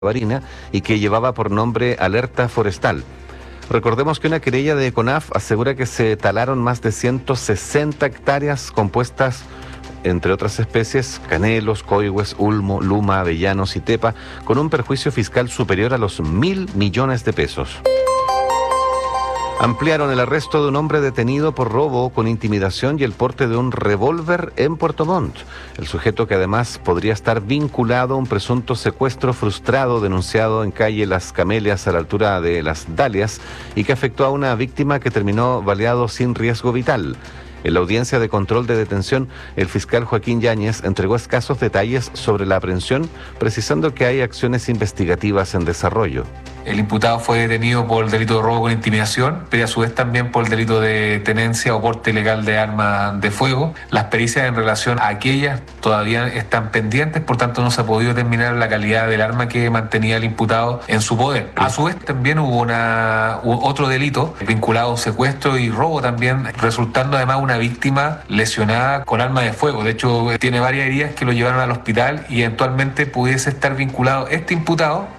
Barina y que llevaba por nombre Alerta Forestal. Recordemos que una querella de ECONAF asegura que se talaron más de 160 hectáreas compuestas, entre otras especies, canelos, coigües, ulmo, luma, avellanos y tepa, con un perjuicio fiscal superior a los 1.000 millones de pesos. Ampliaron el arresto de un hombre detenido por robo con intimidación y el porte de un revólver en Puerto Montt. El sujeto, que además podría estar vinculado a un presunto secuestro frustrado denunciado en calle Las Camelias a la altura de Las Dalias y que afectó a una víctima que terminó baleado sin riesgo vital. En la audiencia de control de detención, el fiscal Joaquín Yáñez entregó escasos detalles sobre la aprehensión, precisando que hay acciones investigativas en desarrollo. El imputado fue detenido por el delito de robo con intimidación, pero a su vez también por el delito de tenencia o porte ilegal de arma de fuego. Las pericias en relación a aquellas todavía están pendientes, por tanto no se ha podido determinar la calidad del arma que mantenía el imputado en su poder. A su vez también hubo otro delito vinculado a un secuestro y robo también, resultando además una víctima lesionada con arma de fuego. De hecho, tiene varias heridas que lo llevaron al hospital y eventualmente pudiese estar vinculado este imputado.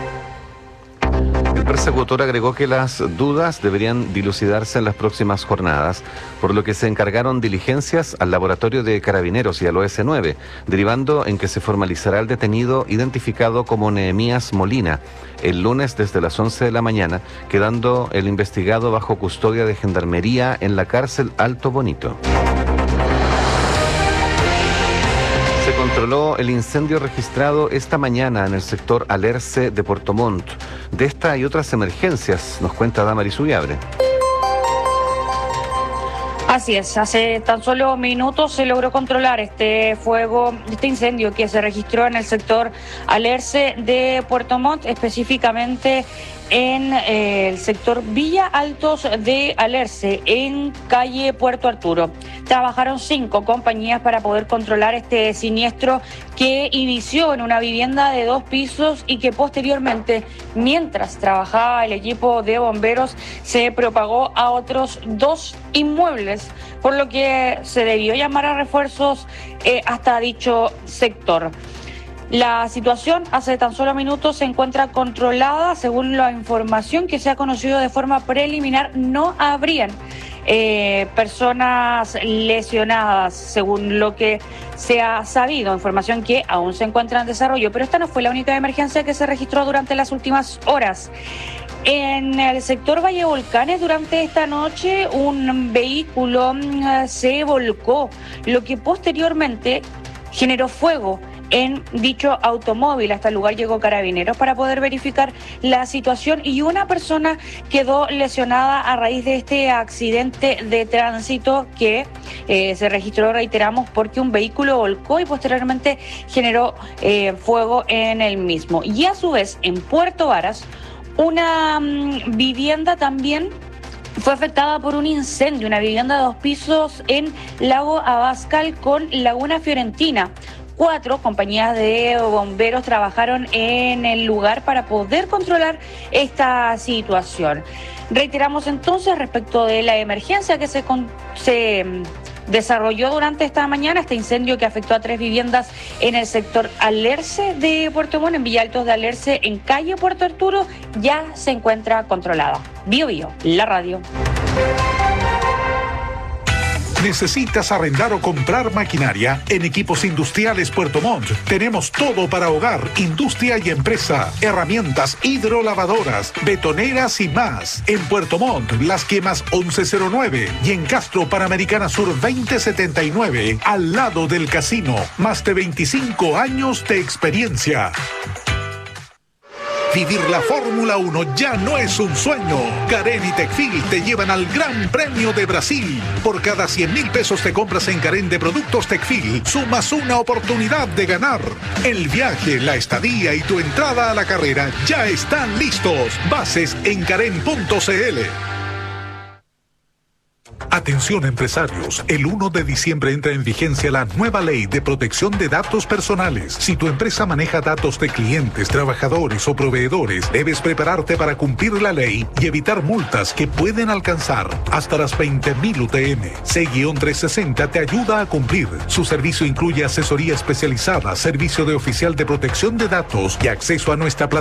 El persecutor agregó que las dudas deberían dilucidarse en las próximas jornadas, por lo que se encargaron diligencias al laboratorio de Carabineros y al OS9, derivando en que se formalizará el detenido identificado como Nehemías Molina el lunes desde las 11 de la mañana, quedando el investigado bajo custodia de Gendarmería en la cárcel Alto Bonito. Se controló el incendio registrado esta mañana en el sector Alerce de Puerto Montt. De esta y otras emergencias nos cuenta Damaris Ubiabre. Así es, hace tan solo minutos se logró controlar este incendio que se registró en el sector Alerce de Puerto Montt, específicamente en el sector Villa Altos de Alerce, en calle Puerto Arturo. Trabajaron 5 compañías para poder controlar este siniestro que inició en una vivienda de 2 pisos y que posteriormente, mientras trabajaba el equipo de bomberos, se propagó a otros 2 inmuebles, por lo que se debió llamar a refuerzos hasta dicho sector. La situación hace tan solo minutos se encuentra controlada. Según la información que se ha conocido de forma preliminar, no habrían personas lesionadas, según lo que se ha sabido, información que aún se encuentra en desarrollo, pero esta no fue la única emergencia que se registró durante las últimas horas. En el sector Valle Volcanes, durante esta noche, un vehículo se volcó, lo que posteriormente generó fuego en dicho automóvil. Hasta el lugar llegó Carabineros para poder verificar la situación y una persona quedó lesionada a raíz de este accidente de tránsito que se registró, reiteramos, porque un vehículo volcó y posteriormente generó fuego en el mismo. Y a su vez, en Puerto Varas, una vivienda también fue afectada por un incendio, una vivienda de 2 pisos en Lago Abascal con Laguna Fiorentina. 4 compañías de bomberos trabajaron en el lugar para poder controlar esta situación. Reiteramos entonces respecto de la emergencia que se desarrolló durante esta mañana, este incendio que afectó a 3 viviendas en el sector Alerce de Puerto Montt, en Villa Altos de Alerce, en calle Puerto Arturo, ya se encuentra controlada. Bio Bio, la radio. ¿Necesitas arrendar o comprar maquinaria? En Equipos Industriales Puerto Montt tenemos todo para hogar, industria y empresa, herramientas hidrolavadoras, betoneras y más. En Puerto Montt, Las Quemas 1109 y en Castro Panamericana Sur 2079, al lado del casino. Más de 25 años de experiencia. Vivir la Fórmula 1 ya no es un sueño. Carén y Tecfil te llevan al Gran Premio de Brasil. Por cada 100,000 pesos te compras en Carén de productos Tecfil, sumas una oportunidad de ganar. El viaje, la estadía y tu entrada a la carrera ya están listos. Bases en carén.cl. Atención empresarios, el 1 de diciembre entra en vigencia la nueva ley de protección de datos personales. Si tu empresa maneja datos de clientes, trabajadores o proveedores, debes prepararte para cumplir la ley y evitar multas que pueden alcanzar hasta las 20.000 UTM. C-360 te ayuda a cumplir. Su servicio incluye asesoría especializada, servicio de oficial de protección de datos y acceso a nuestra plataforma